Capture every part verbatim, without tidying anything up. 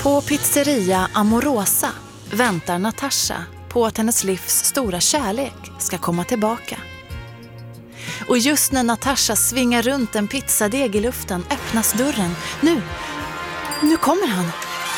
På pizzeria Amorosa väntar Natasha på att hennes livs stora kärlek ska komma tillbaka. Och just när Natasha svingar runt en pizzadeg i luften öppnas dörren. Nu, nu kommer han.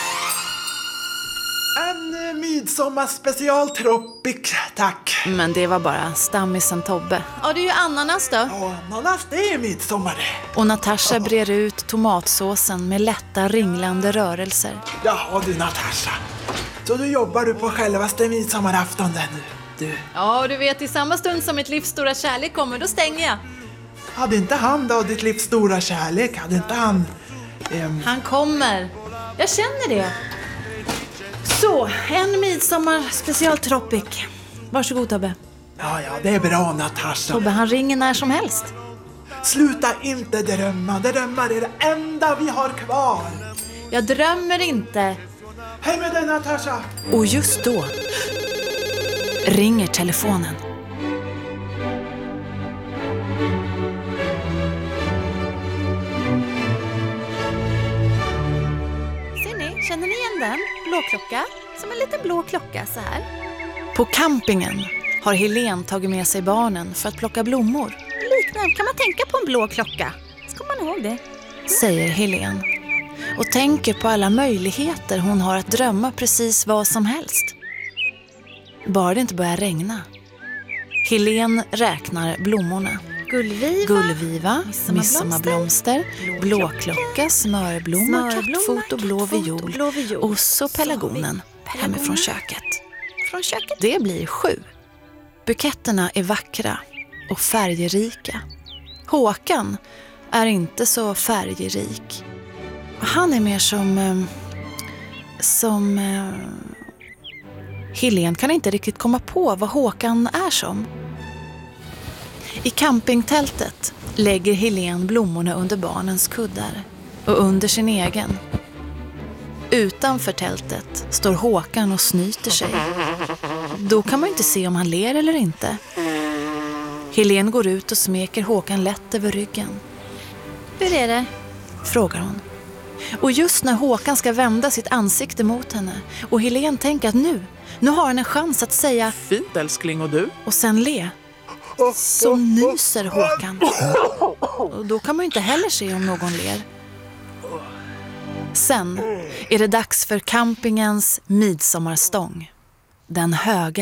En eh, midsommarspecial tropic, tack. Men det var bara stammisen Tobbe. Ja, det är ju ananas då. Ja, ananas, det är midsommar det. Och Natasha brer ut tomatsåsen med lätta ringlande rörelser. Jaha du Natasha, så du jobbar du på självaste midsommarafton nu, du. Ja, och du vet, i samma stund som mitt livs stora kärlek kommer, då stänger jag. Hade inte han då, ditt livs stora kärlek, hade inte han... Ehm... Han kommer. Jag känner det. Så, en midsommar special tropic. Varsågod Tobbe. Ja, ja, det är bra Natasha. Tobbe, han ringer när som helst. Sluta inte drömma, drömmar är det enda vi har kvar. Jag drömmer inte. Hej med dig Natasha. Och just då ringer telefonen. Ser ni? Känner ni igen den? Blå klocka. Som en liten blå klocka så här. På campingen har Helene tagit med sig barnen för att plocka blommor. Liknande, kan man tänka på en blå klocka? Ska man ihåg det? Säger Helene. Och tänker på alla möjligheter hon har att drömma precis vad som helst. Bara det inte börjar regna. Helene räknar blommorna. Gullviva, Gullviva, midsommarblomster, blåklocka, smörblomma, kattfot och blå viol, blå viol. och så pelargonen hemifrån köket. Från köket? Det blir sju. Buketterna är vackra och färgerika. Håkan är inte så färgrik. Han är mer som... Eh, som... Eh, Helene kan inte riktigt komma på vad Håkan är som. I campingtältet lägger Helene blommorna under barnens kuddar och under sin egen. Utanför tältet står Håkan och snyter sig. Då kan man inte se om han ler eller inte. Helene går ut och smeker Håkan lätt över ryggen. Hur är det? Frågar hon. Och just när Håkan ska vända sitt ansikte mot henne och Helene tänker att nu, nu har han en chans att säga Fint älskling, och du? och sen le. Så nyser Håkan. Och då kan man ju inte heller se om någon ler. Sen är det dags för campingens midsommarstång. Den höga